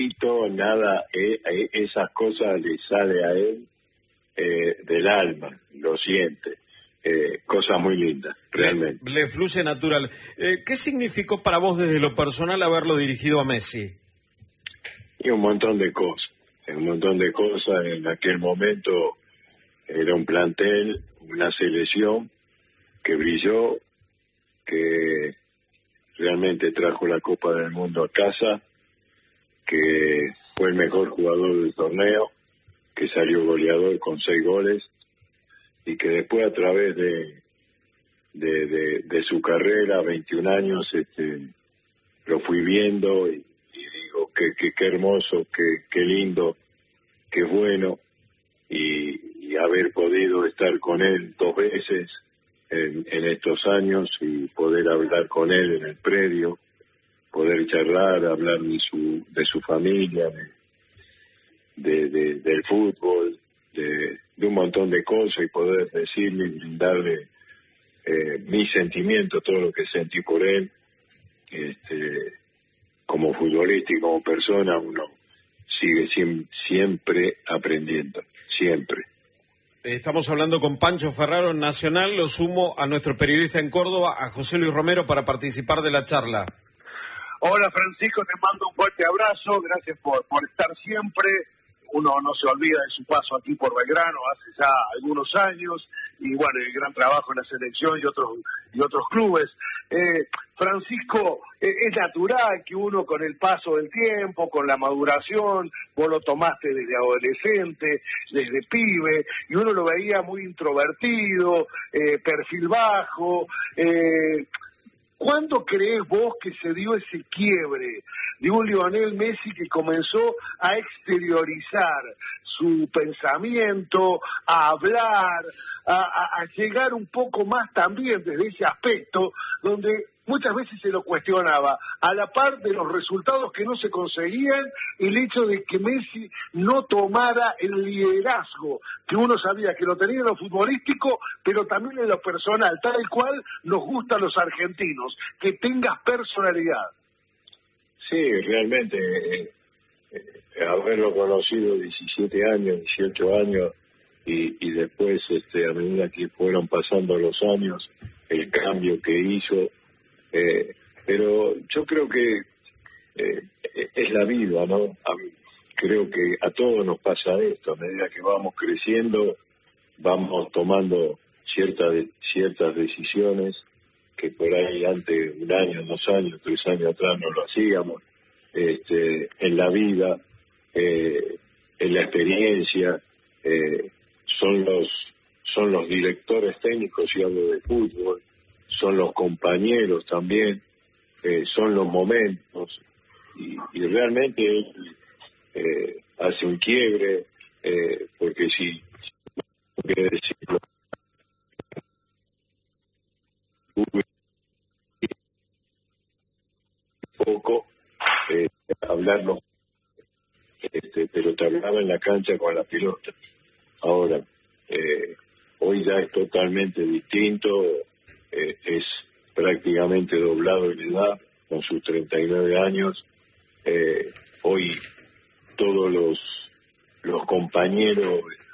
nada, esas cosas le sale a él del alma, lo siente. Cosas muy lindas, realmente. Le fluye natural. ¿Qué significó para vos desde lo personal haberlo dirigido a Messi? Y un montón de cosas. En aquel momento era un plantel, una selección que brilló, que realmente trajo la Copa del Mundo a casa, que fue el mejor jugador del torneo, que salió goleador con 6 goles, y que después a través de su carrera, 21 años, lo fui viendo y digo qué hermoso, qué lindo, qué bueno, y haber podido estar con él 2 veces en estos años y poder hablar con él en el predio, poder charlar, hablar de su familia, del fútbol, de un montón de cosas, y poder decirle y brindarle mi sentimiento, todo lo que sentí por él, como futbolista y como persona. Uno sigue siempre aprendiendo, siempre. Estamos hablando con Pancho Ferraro en Nacional. Lo sumo a nuestro periodista en Córdoba, a José Luis Romero, para participar de la charla. Hola Francisco, te mando un fuerte abrazo, gracias por estar siempre. Uno no se olvida de su paso aquí por Belgrano hace ya algunos años, y bueno, el gran trabajo en la selección y otros clubes. Francisco, es natural que uno con el paso del tiempo, con la maduración, vos lo tomaste desde adolescente, desde pibe, y uno lo veía muy introvertido, perfil bajo. ¿Cuándo creés vos que se dio ese quiebre de un Lionel Messi que comenzó a exteriorizar su pensamiento, a hablar, a llegar un poco más también desde ese aspecto donde muchas veces se lo cuestionaba, a la par de los resultados que no se conseguían, el hecho de que Messi no tomara el liderazgo, que uno sabía que lo tenía en lo futbolístico, pero también en lo personal, tal cual nos gusta a los argentinos, que tengas personalidad. Sí, realmente, haberlo conocido 17 años, 18 años, y después, a medida que fueron pasando los años, el cambio que hizo, pero yo creo que es la vida, ¿no? Creo que a todos nos pasa esto. A medida que vamos creciendo, vamos tomando ciertas decisiones que por ahí antes, 1 año, 2 años, 3 años atrás no lo hacíamos. En la vida, en la experiencia, son los directores técnicos, si hablo de fútbol, son los compañeros también, son los momentos, y realmente él hace un quiebre, porque si quiere decirlo, poco, hablarlo, pero te hablaba en la cancha con la pelota. Ahora, hoy ya es totalmente distinto, es prácticamente doblado en edad, con sus 39 años. Hoy todos los compañeros